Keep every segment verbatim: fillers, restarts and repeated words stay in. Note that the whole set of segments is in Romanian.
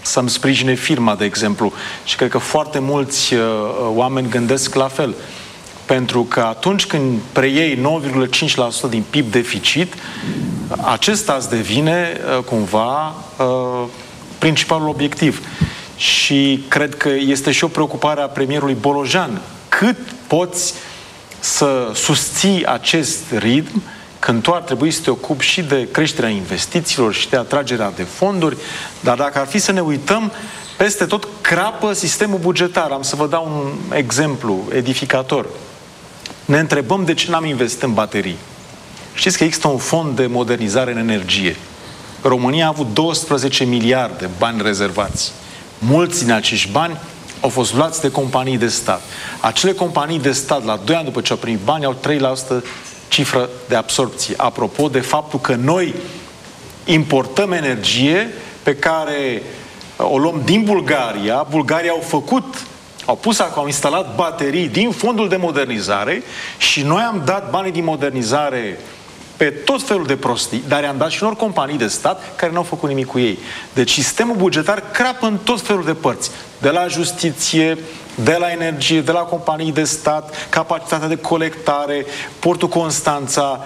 să-mi sprijine firma, de exemplu. Și cred că foarte mulți uh, oameni gândesc la fel. Pentru că atunci când preiei nouă virgulă cinci la sută din P I B deficit, acesta îți devine uh, cumva uh, principalul obiectiv. Și cred că este și o preocupare a premierului Bolojan. Cât poți să susții acest ritm când tu ar trebui să te ocupi și de creșterea investițiilor și de atragerea de fonduri, dar dacă ar fi să ne uităm, peste tot crapă sistemul bugetar. Am să vă dau un exemplu edificator. Ne întrebăm de ce n-am investit în baterii. Știți că există un fond de modernizare în energie. România a avut doisprezece miliarde bani rezervați. Mulți din acești bani au fost luați de companii de stat. Acele companii de stat, la doi ani după ce au primit bani, au trei la sută cifră de absorpție. Apropo de faptul că noi importăm energie pe care o luăm din Bulgaria. Bulgaria au făcut, au pus acolo, au instalat baterii din fondul de modernizare și noi am dat banii din modernizare pe tot felul de prostii, dar i-am dat și unor companii de stat care n-au făcut nimic cu ei. Deci sistemul bugetar crapă în tot felul de părți. De la justiție, de la energie, de la companii de stat, capacitatea de colectare, portul Constanța.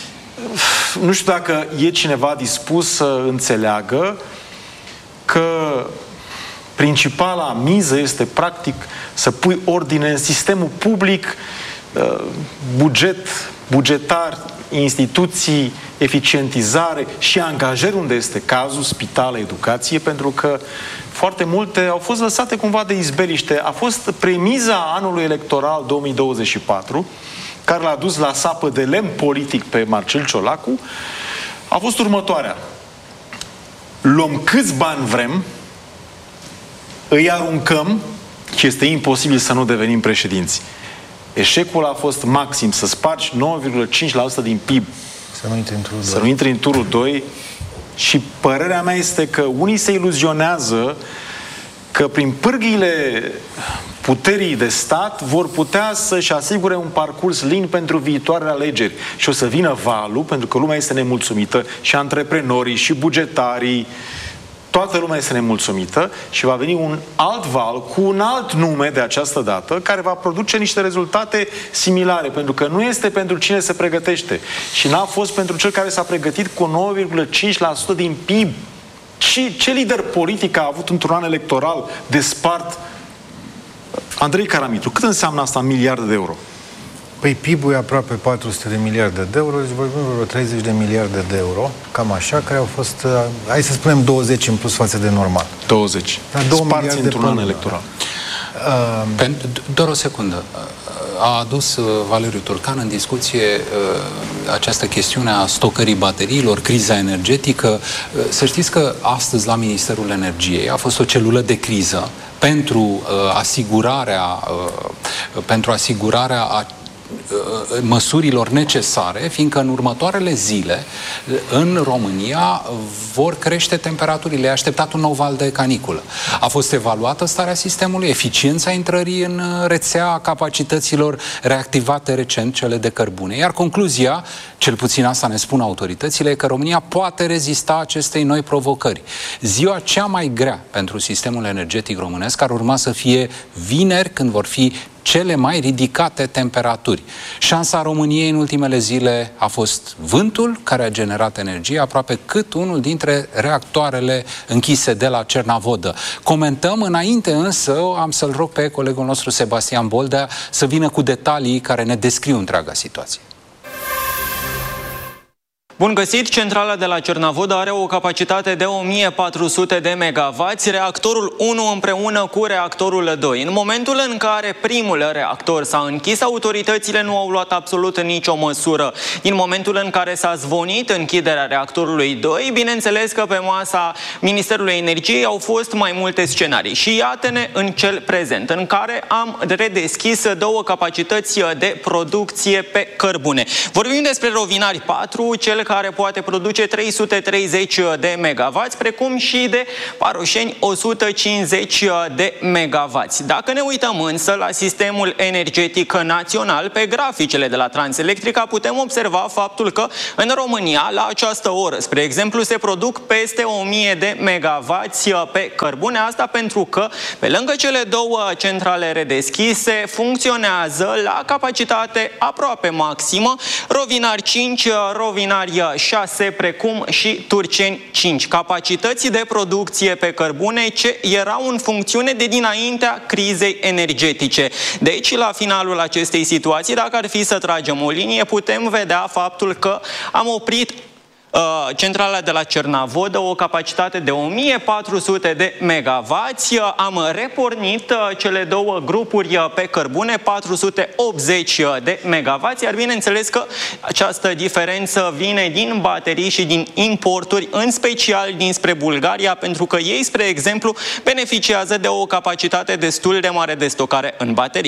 Nu știu dacă e cineva dispus să înțeleagă că principala miză este practic să pui ordine în sistemul public, buget, bugetar, instituții, eficientizare și angajări unde este cazul, spitale, educație, pentru că foarte multe au fost lăsate cumva de izbeliște. A fost premiza anului electoral două mii douăzeci și patru, care l-a dus la sapă de lemn politic pe Marcel Ciolacu, a fost următoarea. Luăm câți bani vrem, îi aruncăm și este imposibil să nu devenim președinți. Eșecul a fost maxim, să spargi nouă virgulă cinci la sută din P I B. Să nu intri în turul Să nu intri în turul doi. Și părerea mea este că unii se iluzionează că prin pârghiile puterii de stat vor putea să-și asigure un parcurs lin pentru viitoarele alegeri. Și o să vină valul, pentru că lumea este nemulțumită, și antreprenorii, și bugetarii, toată lumea este nemulțumită și va veni un alt val cu un alt nume de această dată care va produce niște rezultate similare, pentru că nu este pentru cine se pregătește și n-a fost pentru cel care s-a pregătit cu nouă virgulă cinci la sută din P I B. Și ce lider politic a avut într-un an electoral de spart? Andrei Caramitru. Cât înseamnă asta în miliarde de euro? Păi P I B-ul e aproape patru sute de miliarde de euro, deci vorbim vreo treizeci de miliarde de euro, cam așa, care au fost, uh, hai să spunem douăzeci în plus față de normal. douăzeci. Sparți într-un an electoral. Uh, Doar o secundă. A adus uh, Valeriu Turcan în discuție uh, această chestiune a stocării bateriilor, criza energetică. Uh, să știți că astăzi la Ministerul Energiei a fost o celulă de criză pentru uh, asigurarea uh, pentru asigurarea a măsurilor necesare, fiindcă în următoarele zile în România vor crește temperaturile. E așteptat un nou val de caniculă. A fost evaluată starea sistemului, eficiența intrării în rețea a capacităților reactivate recent, cele de cărbune. Iar concluzia, cel puțin asta ne spun autoritățile, e că România poate rezista acestei noi provocări. Ziua cea mai grea pentru sistemul energetic românesc ar urma să fie vineri, când vor fi cele mai ridicate temperaturi. Șansa României în ultimele zile a fost vântul care a generat energie, aproape cât unul dintre reactoarele închise de la Cernavodă. Comentăm înainte, însă am să-l rog pe colegul nostru Sebastian Boldea să vină cu detalii care ne descriu întreaga situație. Bun găsit! Centrala de la Cernavodă are o capacitate de o mie patru sute de megawatți, reactorul unu împreună cu reactorul doi. În momentul în care primul reactor s-a închis, autoritățile nu au luat absolut nicio măsură. Din momentul în care s-a zvonit închiderea reactorului doi, bineînțeles că pe masa Ministerului Energiei au fost mai multe scenarii. Și iată-ne în cel prezent, în care am redeschis două capacități de producție pe cărbune. Vorbim despre Rovinari patru, cel care poate produce trei sute treizeci de megavați, precum și de Paroșeni o sută cincizeci de megavați. Dacă ne uităm însă la sistemul energetic național, pe graficele de la Transelectrica putem observa faptul că în România, la această oră, spre exemplu, se produc peste o mie de megavați pe cărbune. Asta pentru că, pe lângă cele două centrale redeschise, funcționează la capacitate aproape maximă Rovinari cinci, Rovinari șase, precum și Turceni cinci. Capacități de producție pe cărbune ce erau în funcțiune de dinaintea crizei energetice. Deci, la finalul acestei situații, dacă ar fi să tragem o linie, putem vedea faptul că am oprit centrala de la Cernavodă, o capacitate de o mie patru sute de megavați. Am repornit cele două grupuri pe cărbune, patru sute optzeci de megavați, iar bineînțeles că această diferență vine din baterii și din importuri, în special dinspre Bulgaria, pentru că ei, spre exemplu, beneficiază de o capacitate destul de mare de stocare în baterii.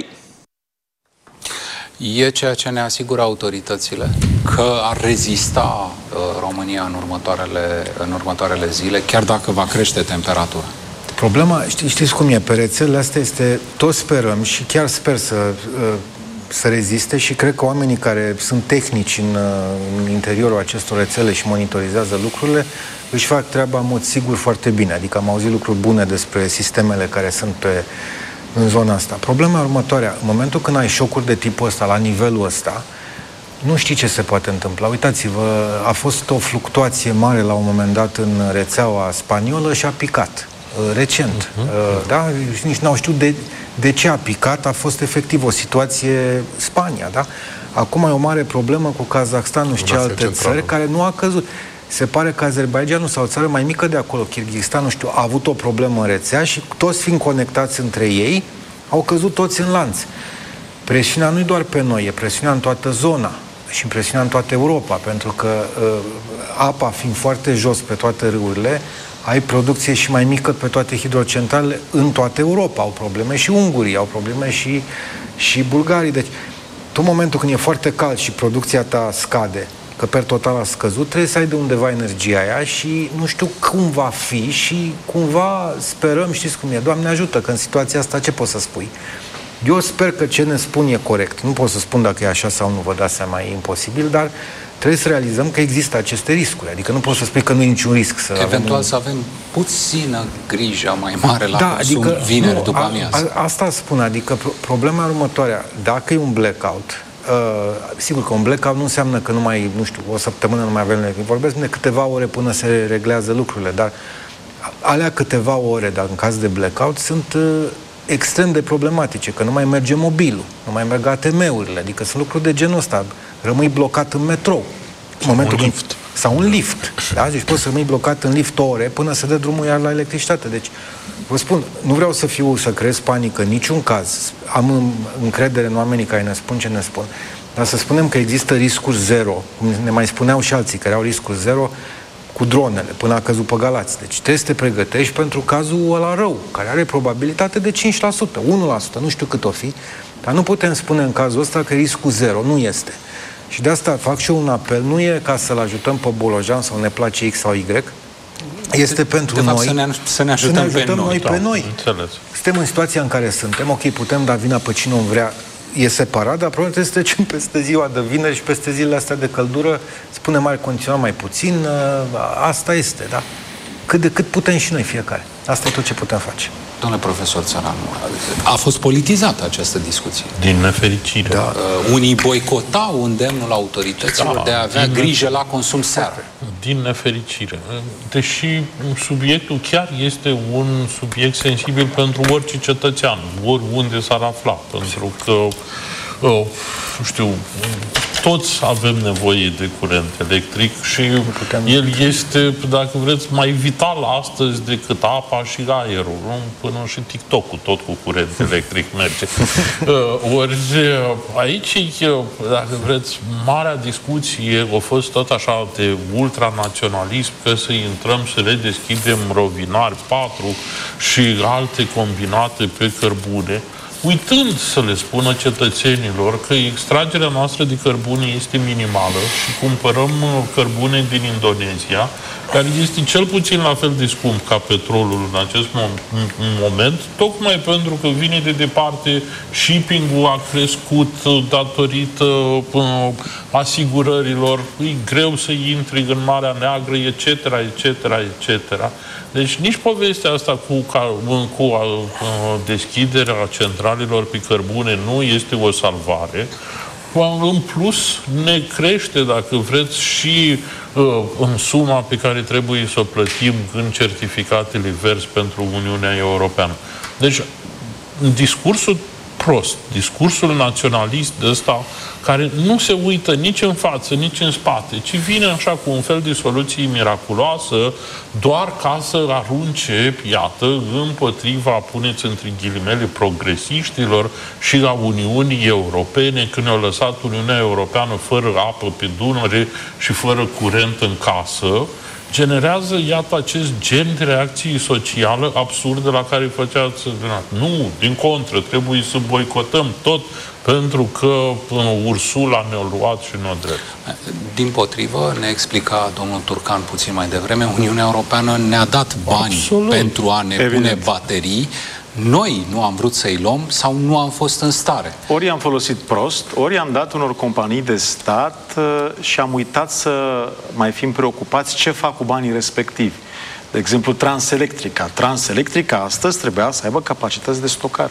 E ceea ce ne asigură autoritățile că ar rezista uh, România în următoarele, în următoarele zile, chiar dacă va crește temperatura. Problema, ști, știți cum e, pe rețelele astea este, toți sperăm și chiar sper să, uh, să reziste și cred că oamenii care sunt tehnici în, uh, în interiorul acestor rețele și monitorizează lucrurile își fac treaba în mod sigur foarte bine. Adică am auzit lucruri bune despre sistemele care sunt pe în zona asta. Problema următoarea, în momentul când ai șocuri de tipul ăsta, la nivelul ăsta, nu știi ce se poate întâmpla. Uitați-vă, a fost o fluctuație mare la un moment dat în rețeaua spaniolă și a picat. Recent. Uh-huh. Da? Nici n-au știut de, de ce a picat, a fost efectiv o situație Spania, da? Acum e o mare problemă cu Kazakhstanul și alte țări care nu a căzut. Se pare că Azerbaidjanul sau o țară mai mică de acolo, Kirghizistanul, nu știu, a avut o problemă în rețea și toți fiind conectați între ei, au căzut toți în lanț. Presiunea nu e doar pe noi, e presiunea în toată zona și presiunea în toată Europa, pentru că uh, apa fiind foarte jos pe toate râurile, ai producție și mai mică pe toate hidrocentralele în toată Europa. Au probleme și ungurii, au probleme și, și bulgarii. Deci, tot momentul când e foarte cald și producția ta scade, că per total a scăzut, trebuie să ai de undeva energia aia și nu știu cum va fi și cumva sperăm, știți cum e, Doamne ajută, că în situația asta ce poți să spui? Eu sper că ce ne spun e corect. Nu pot să spun dacă e așa sau nu, vă dați seama, e imposibil, dar trebuie să realizăm că există aceste riscuri. Adică nu pot să spui că nu e niciun risc să eventual avem... să avem puțină grijă mai mare la da, consum adică, vineri nu, după a, amiază. A, asta spun, adică pro- problema următoarea, dacă e un blackout, Uh, sigur că un blackout nu înseamnă că nu mai, nu știu, o săptămână nu mai avem nevoie. Vorbesc de câteva ore până se reglează lucrurile, dar alea câteva ore, dar în caz de blackout, sunt uh, extrem de problematice, că nu mai merge mobilul, nu mai merg A T M-urile, adică sunt lucruri de genul ăsta. Rămâi blocat în metrou. Sau un lift. Când, sau un lift. Da? Deci poți să rămâi blocat în lift ore până să dă drumul iar la electricitate. Deci, vă spun, nu vreau să fiu, să creez panică în niciun caz. Am încredere în oamenii care ne spun ce ne spun. Dar să spunem că există riscuri zero, cum ne mai spuneau și alții care au riscuri zero, cu dronele, până a căzut pe Galați. Deci trebuie să te pregătești pentru cazul ăla rău, care are probabilitate de cinci la sută, unu la sută, nu știu cât o fi, dar nu putem spune în cazul ăsta că riscul zero, nu este. Și de asta fac și eu un apel, nu e ca să-l ajutăm pe Bolojan sau ne place X sau Y, este de, pentru de fapt, noi să ne, să ne ajutăm, să ne ajutăm pe noi. noi, pe noi. Înțeles. Suntem în situația în care suntem, ok, putem da vina pe cine o vrea, e separat, dar probabil trebuie să trecem peste ziua de vineri și peste zilele astea de căldură, spune mai continuă mai puțin, asta este, da? Cât de cât putem și noi fiecare. Asta e tot ce putem face. Domnule profesor Țăranu, a fost politizată această discuție. Din nefericire. Da. Uh, unii boicotau îndemnul autorităților da, de a avea grijă la consum seara. Din nefericire. Deși subiectul chiar este un subiect sensibil pentru orice cetățean, oriunde s-ar afla. Pentru că, uh, știu, toți avem nevoie de curent electric și el este, dacă vreți, mai vital astăzi decât apa și aerul. Până și TikTok-ul tot cu curent electric merge. Ori aici, dacă vreți, marea discuție a fost tot așa de ultranaționalism, că să intrăm, să redeschidem Rovinari patru și alte combinate pe cărbune. uitând să le spună cetățenilor că extragerea noastră de cărbune este minimală și cumpărăm cărbune din Indonezia, care este cel puțin la fel de scump ca petrolul în acest moment, tocmai pentru că vine de departe, shipping-ul a crescut datorită uh, asigurărilor, e greu să intri în Marea Neagră, et cetera, et cetera, et cetera. Deci nici povestea asta cu, cu uh, deschiderea centralelor pe cărbune nu este o salvare. În plus, ne crește, dacă vreți, și uh, în suma pe care trebuie să o plătim în certificatele verzi pentru Uniunea Europeană. Deci, discursul prost, discursul naționalist ăsta, care nu se uită nici în față, nici în spate, ci vine așa cu un fel de soluție miraculoasă, doar ca să arunce, iată, împotriva, puneți între ghilimele, progresiștilor și a Uniunii Europene, când ne-au lăsat Uniunea Europeană fără apă pe Dunăre și fără curent în casă, generează, iată, acest gen de reacție socială absurdă la care făceați. Nu, din contră, trebuie să boicotăm tot pentru că Ursula ne-a luat și ne-a drept. Dimpotrivă, ne explica domnul Turcan puțin mai devreme, Uniunea Europeană ne-a dat bani Absolut. pentru a ne Evident. pune baterii. Noi nu am vrut să-i luăm sau nu am fost în stare. Ori am folosit prost, ori am dat unor companii de stat uh, și am uitat să mai fim preocupați ce fac cu banii respectivi. De exemplu, Transelectrica. Transelectrica astăzi trebuia să aibă capacități de stocare.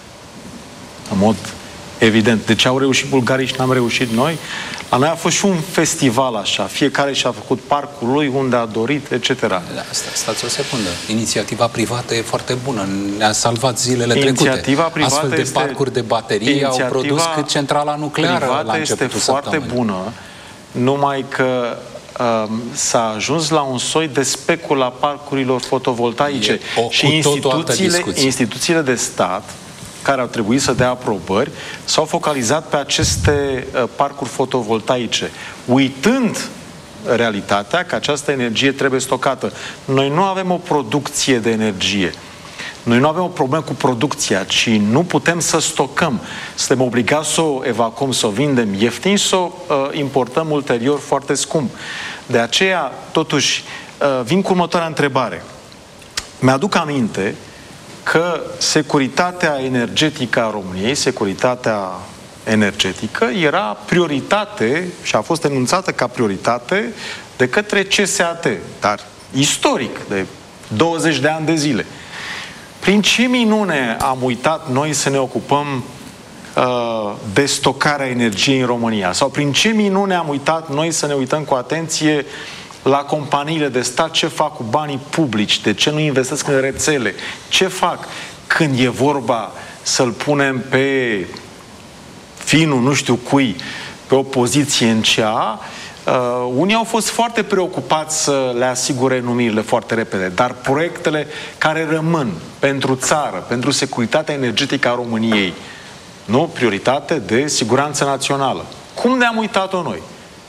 În mod evident. De ce au reușit bulgarii și n-am reușit noi? La noi a fost și un festival așa. Fiecare și-a făcut parcul lui unde a dorit, et cetera. Da, sta, stați o secundă. Inițiativa privată e foarte bună. Ne-a salvat zilele Inițiativa trecute. Astfel de este, parcuri de baterii au produs cât centrala nucleară la începutul este foarte săptămânii. bună, numai că um, s-a ajuns la un soi de specula parcurilor fotovoltaice. O, și instituțiile, instituțiile de stat care au trebuit să dea aprobări, s-au focalizat pe aceste uh, parcuri fotovoltaice, uitând realitatea că această energie trebuie stocată. Noi nu avem o producție de energie. Noi nu avem o problemă cu producția, ci nu putem să stocăm. Suntem obligați să o evacuăm, să o vindem ieftin, să o uh, importăm ulterior foarte scump. De aceea, totuși, uh, vin cu următoarea întrebare. Mi-aduc aminte că securitatea energetică a României, securitatea energetică, era prioritate și a fost enunțată ca prioritate de către C S A T, dar istoric, de douăzeci de ani de zile. Prin ce minune am uitat noi să ne ocupăm uh, de stocarea energiei în România? Sau prin ce minune am uitat noi să ne uităm cu atenție la companiile de stat, ce fac cu banii publici, de ce nu investesc în rețele, ce fac când e vorba să-l punem pe finul nu știu cui, pe o poziție în C A. Uh, unii au fost foarte preocupați să le asigure numirile foarte repede, dar proiectele care rămân pentru țară, pentru securitatea energetică a României, nu? Prioritate de siguranță națională. Cum ne-am uitat-o noi?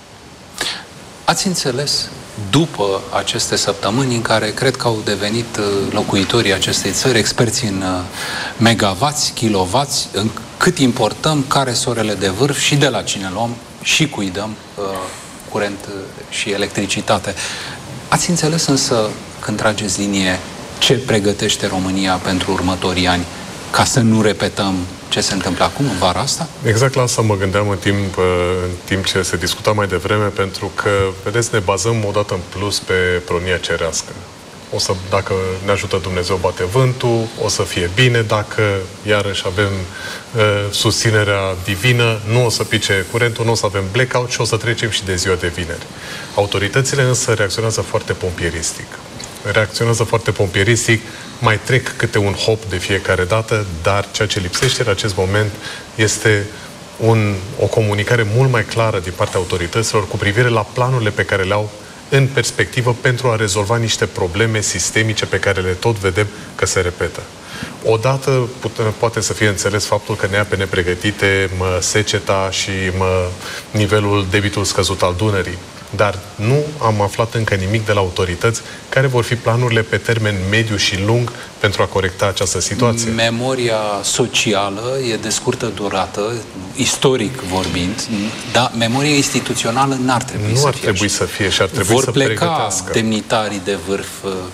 Ați înțeles, după aceste săptămâni în care cred că au devenit locuitorii acestei țări experți în megavați, kilovați, în cât importăm, care sorele de vârf și de la cine luăm și cui dăm uh, curent și electricitate. Ați înțeles însă, când trageți linie, ce pregătește România pentru următorii ani, ca să nu repetăm ce se întâmplă acum, în vara asta? Exact la asta mă gândeam în timp, în timp ce se discuta mai devreme, pentru că, vedeți, ne bazăm o dată în plus pe pronia cerească. O să, dacă ne ajută Dumnezeu, bate vântul, o să fie bine, dacă iarăși avem uh, susținerea divină, nu o să pice curentul, nu o să avem blackout și o să trecem și de ziua de vineri. Autoritățile însă reacționează foarte pompieristic. Reacționează foarte pompieristic, mai trec câte un hop de fiecare dată, dar ceea ce lipsește în acest moment este un, o comunicare mult mai clară din partea autorităților cu privire la planurile pe care le au în perspectivă pentru a rezolva niște probleme sistemice pe care le tot vedem că se repetă. Odată poate să fie înțeles faptul că ne ia pe nepregătite mă seceta și mă nivelul debitul scăzut al Dunării. dar nu am aflat încă nimic de la autorități care vor fi planurile pe termen mediu și lung pentru a corecta această situație. Memoria socială e de scurtă durată, istoric vorbind, dar memoria instituțională n-ar trebui nu să ar fie trebui așa. să fie și ar trebui vor să pleca pregătească. demnitarii de vârf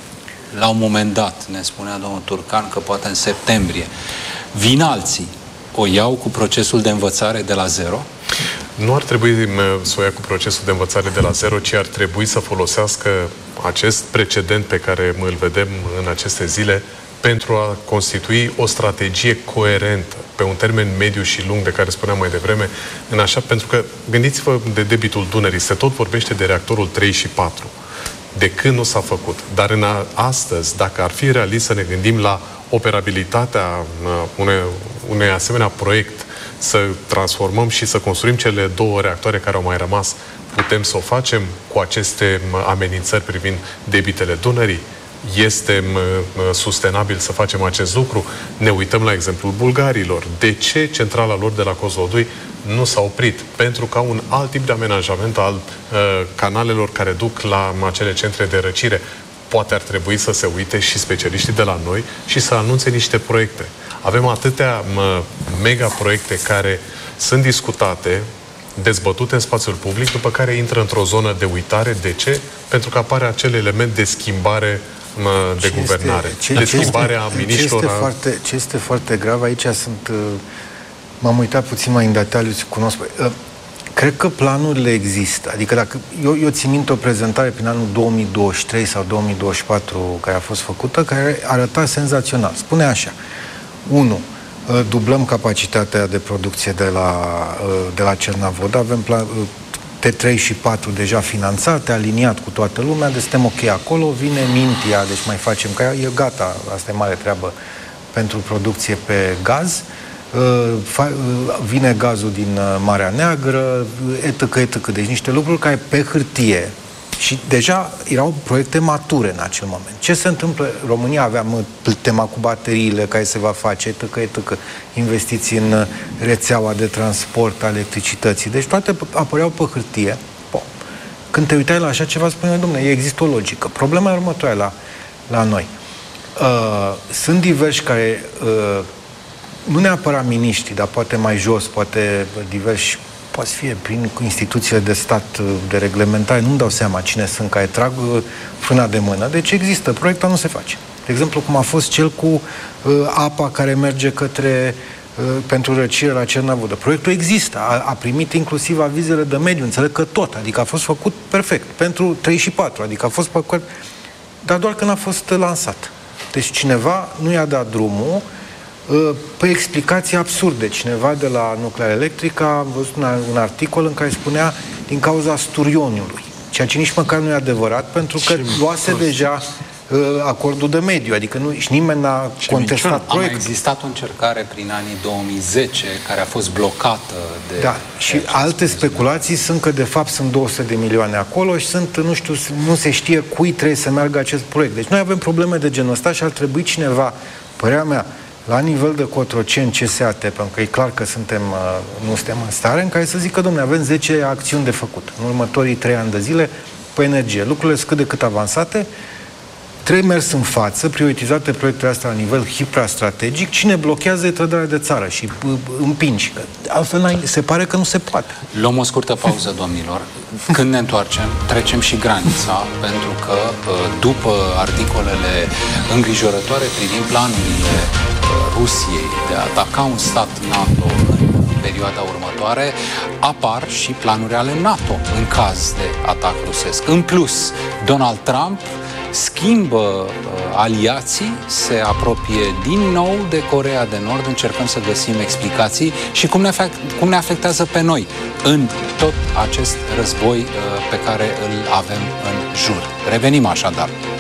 la un moment dat, ne spunea domnul Turcan că poate în septembrie. Vin alții, o iau cu procesul de învățare de la zero? Nu ar trebui să o ia cu procesul de învățare de la zero, ci ar trebui să folosească acest precedent pe care îl vedem în aceste zile pentru a constitui o strategie coerentă pe un termen mediu și lung, de care spuneam mai devreme, în așa, pentru că gândiți-vă de debitul Dunării, se tot vorbește de reactorul trei și patru. De când nu s-a făcut. Dar în a, astăzi, dacă ar fi realist să ne gândim la operabilitatea unei, unei asemenea proiect, să transformăm și să construim cele două reactoare care au mai rămas, putem să o facem cu aceste amenințări privind debitele Dunării? Este sustenabil să facem acest lucru? Ne uităm la exemplul bulgarilor. De ce centrala lor de la Kozlodui nu s-a oprit? Pentru că au un alt tip de amenajament al uh, canalelor care duc la acele centre de răcire. Poate ar trebui să se uite și specialiștii de la noi și să anunțe niște proiecte. Avem atâtea mă, mega proiecte care sunt discutate, dezbătute în spațiul public, după care intră într-o zonă de uitare. De ce? Pentru că apare acel element de schimbare mă, de ce guvernare. Este, ce, de schimbare a miniștilor. Ce este, foarte, ce este foarte grav, aici sunt... M-am uitat puțin mai în detaliu, să cunosc. Cred că planurile există. Adică dacă eu, eu țin minte o prezentare prin anul două mii douăzeci și trei sau două mii douăzeci și patru care a fost făcută, care arăta senzațional. Spune așa. unu. Dublăm capacitatea de producție de la, de la Cernavodă. Avem plan, T trei și patru deja finanțate, aliniat cu toată lumea, deci suntem ok acolo. Vine Mintia, deci mai facem, că e gata, asta e mare treabă pentru producție pe gaz. Vine gazul din Marea Neagră, etc, etc. Deci niște lucruri care pe hârtie și deja erau proiecte mature în acel moment. Ce se întâmplă? România avea tema cu bateriile care se va face, etc, etc, investiții în rețeaua de transport a electricității. Deci toate apăreau pe hârtie. Bun. Când te uitai la așa ceva, spune, dom'le, există o logică. Problema e următoare la, la noi. Uh, sunt diversi care uh, nu neapărat miniștri, dar poate mai jos, poate diversi, poate fi prin instituțiile de stat de reglementare, nu-mi dau seama cine sunt, care trag frâna de mână. Deci există, proiectul nu se face. De exemplu, cum a fost cel cu uh, apa care merge către uh, pentru răcire la Cernavodă. Proiectul există, a, a primit inclusiv avizele de mediu, înțeleg că tot, adică a fost făcut perfect, pentru trei și patru, adică a fost făcut, dar doar când a fost lansat. Deci cineva nu i-a dat drumul pe explicații absurde. Cineva de la Nuclear Electric a văzut un articol în care spunea din cauza sturioniului. Ceea ce nici măcar nu e adevărat, pentru că luase deja uh, acordul de mediu, adică nu, și nimeni n-a contestat proiectul. A mai existat o încercare prin anii două mii zece care a fost blocată de... Da, și alte speculații sunt că de fapt sunt două sute de milioane acolo și sunt, nu știu, nu se știe cui trebuie să meargă acest proiect. Deci noi avem probleme de genul ăsta și ar trebui cineva, părerea mea, la nivel de Cotroceni, C S A T, pentru că e clar că suntem, nu suntem în stare, în care să zică, dom'le, avem zece acțiuni de făcut în următorii trei ani de zile pe energie. Lucrurile sunt cât de cât avansate, trebuie mers în față, prioritizate proiectele astea la nivel hiperstrategic, cine blochează e trădarea de țară și împingi. Altfel se pare că nu se poate. Luăm o scurtă pauză, domnilor. Când ne întoarcem, trecem și granița, pentru că după articolele îngrijorătoare privind planurile Rusiei de a ataca un stat NATO în perioada următoare, apar și planuri ale NATO în caz de atac rusesc. În plus, Donald Trump schimbă uh, aliații, se apropie din nou de Coreea de Nord, încercăm să găsim explicații și cum ne, afect, cum ne afectează pe noi în tot acest război uh, pe care îl avem în jur. Revenim așadar.